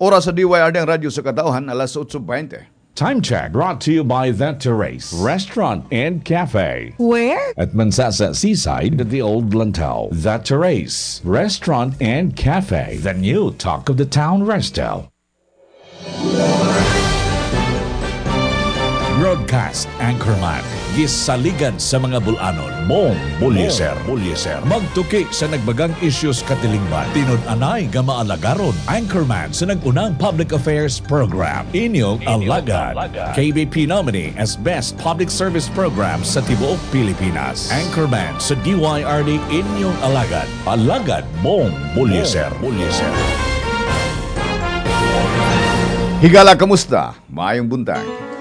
Oras sa DYRD ang radyo sa Katauhan, alas 8:20. Time check brought to you by The Terrace Restaurant and Cafe. Where? At Mansasa Seaside at the Old Lantau. The Terrace Restaurant and Cafe. The new talk of the town resto. Broadcast Anchorman. Gisaligan sa mga bulanon. Mong Bulyeser. Magtuki sa nagbagang issues katilingban. Tinud-anay nga maalagaron. Anchorman sa nagunang public affairs program. Inyong Alagad. KBP nominee as Best Public Service Program sa tibuok Pilipinas. Anchorman sa DYRD Inyong Alagad. Alagad Mong Bulyeser. Higala, kamusta? Maayong buntag.